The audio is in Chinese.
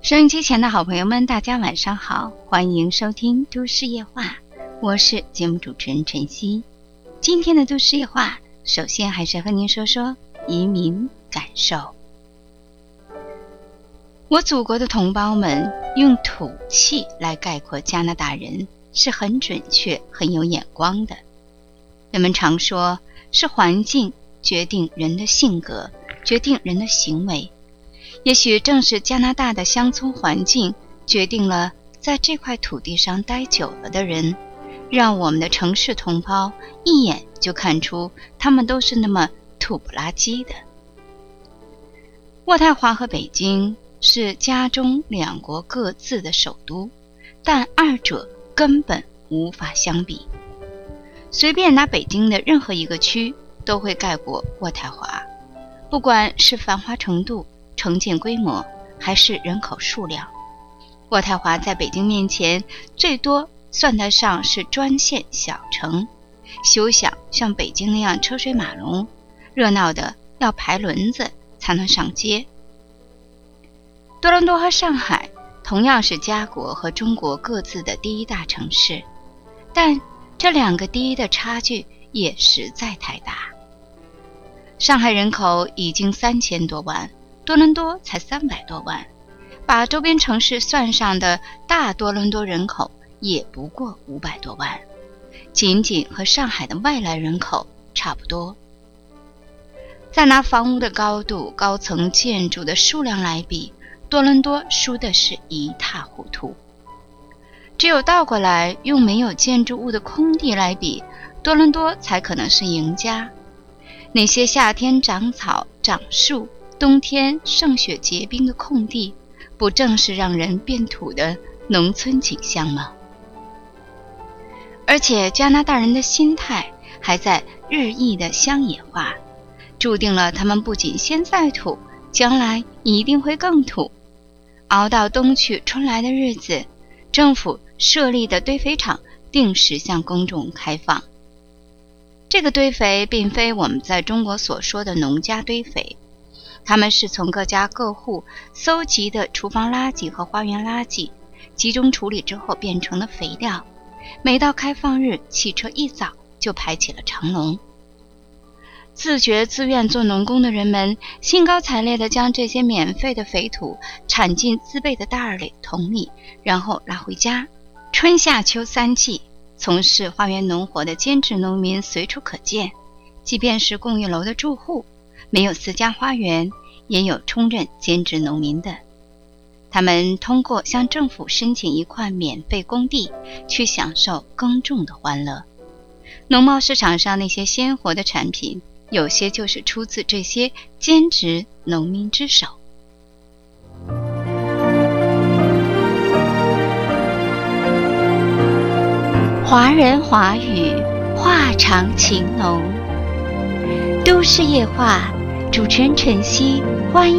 收音机前的好朋友们，大家晚上好，欢迎收听都市夜话，我是节目主持人晨曦。今天的都市夜话，首先还是和您说说移民感受。我祖国的同胞们用土气来概括加拿大人是很准确很有眼光的。人们常说是环境决定人的性格，决定人的行为，也许正是加拿大的乡村环境决定了在这块土地上待久了的人，让我们的城市同胞一眼就看出他们都是那么土不拉几的。渥太华和北京是加中两国各自的首都，但二者根本无法相比。随便拿北京的任何一个区都会盖过渥太华，不管是繁华程度、城建规模还是人口数量，渥太华在北京面前最多算得上是专线小城，休想像北京那样车水马龙，热闹的要排轮子才能上街。多伦多和上海同样是加国和中国各自的第一大城市，但这两个第一的差距也实在太大。上海人口已经3000多万，多伦多才300多万，把周边城市算上的大多伦多人口也不过500多万，仅仅和上海的外来人口差不多。再拿房屋的高度、高层建筑的数量来比，多伦多输的是一塌糊涂。只有倒过来用没有建筑物的空地来比，多伦多才可能是赢家。那些夏天长草长树，冬天盛雪结冰的空地，不正是让人变土的农村景象吗？而且加拿大人的心态还在日益的乡野化，注定了他们不仅现在土，将来一定会更土。熬到冬去春来的日子，政府设立的堆肥厂定时向公众开放。这个堆肥并非我们在中国所说的农家堆肥，他们是从各家各户搜集的厨房垃圾和花园垃圾，集中处理之后变成了肥料。每到开放日，汽车一早就排起了长龙。自觉自愿做农工的人们兴高采烈地将这些免费的肥土铲进自备的袋里、桶里，然后拿回家。春夏秋3季从事花园农活的兼职农民随处可见，即便是公寓楼的住户，没有私家花园，也有充任兼职农民的。他们通过向政府申请一块免费工地，去享受耕种的欢乐。农贸市场上那些鲜活的产品，有些就是出自这些兼职农民之手。华人华语，话长情浓。都市夜话，主持人晨曦，欢迎